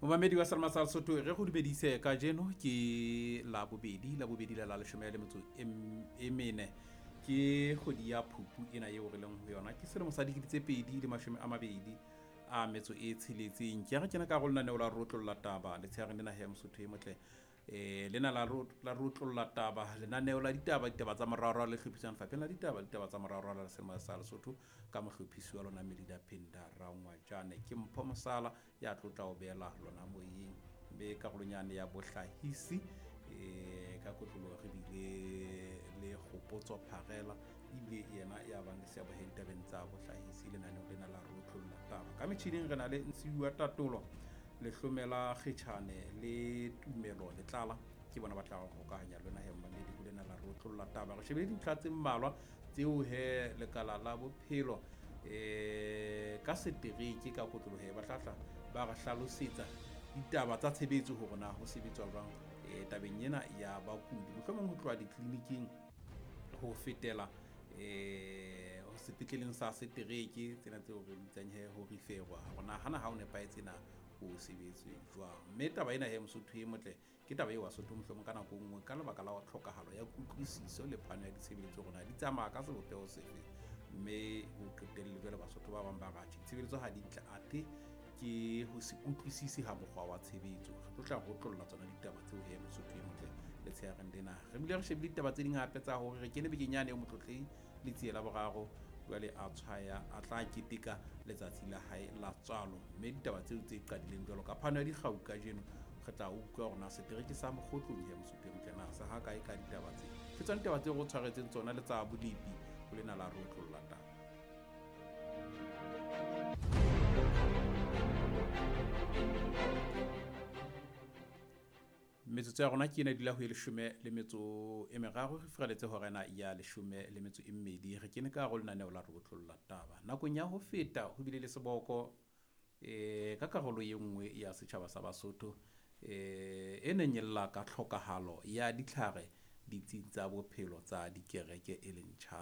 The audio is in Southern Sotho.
Momamedi wa Salma sa Lesotho re go dumedise ka jeno ke la bobedi le la leshome le metso e mene ke kgwedi ya Phupu ena eo re leng ho yona ke selemo sa 2022 a metso e tsheletseng ke re kena ka go lenaneo la rotlolla taba le tsheareng lena he Mosotho e motle lena la rotlolla taba lenaneo la ditaba tsa morao le hlophisang fapeng la ditaba tsa morao la Selma sa Lesotho ka mohlophisi wa lona Melida Penda Rangwajane ke Mpho Mosala ya tlotla o bela lona moyeng be ka golonyane ya bohlahisi ka kotlolo re bile le kgopotso pharela ile yena ya bang le seabo he ditabeng tsa bohlahisi lenaneo lena la rotlolla taba ka metjhineng re na le Ntsiwa Tatolo le hlomela kgetjhane le tumelo le tlala ke bona ba tla go hokahanya lona he mmamedi go lena la rotlolla taba re shebile dintlha tse mmalwa tseo he lekala la bophelo ka setereke ka kotlolo he ba tlatla ba re hlalosetsa ditaba tsa tshebetso hore na ho sebetswa jwang tabeng ena ya bakudi mohlomong ho tloha ditleliniking ho fetela ho sepetleleng sa setereke tsena tseo re bitsang he ho riferwa rona hana ha o nepaetse na ho sebetswe jwang mme taba ena he Mosotho e motle ke taba e wa Sotho mohlomong ka nako nngwe ka lebaka la tlhokahalo ya kutlwisiso le phano ya ditshebeletso rona di tsamaya ka sebopeho sefe mme ho qetelle jwale Basotho ba bang ba ratjhe ditshebeletso ha di tla ate ke ho se utlwisisi ha mokgwa wa tshebetso re tla rotlolla tsona ditaba tseo he Mosotho e motle le tsheareng lena re bile re shebile ditaba tse ding hape tsa hore re kene bekenyane e motlotlehi le tsiye la boraro jwale a tshwaya a tla keteka letsatsi la hae la tswalo mme ditaba tseo tse qadileng jwalo ka phano ya dikgau ka jeno re tla utlwa hore na setereke sa mokgotlong he Mosotho e motle na sa ha kae ka ditaba tse ke tsona ditaba tseo re tshwaretseng tsona le tsa bolepi ho lena la rotlolla taba metsotso ya rona ke ena dila ho e leshome le metso e meraro re fireletse ho rena ya leshome le metso e mmedi re kene ka go lenaneo la rotlolla taba nakong ya ho feta ho bile le seboko ka karolo ye nngwe ya setjhaba sa Basotho e nenyella ka tlhokahalo ya ditlhare ditsing tsa bophelo tsa dikereke e leng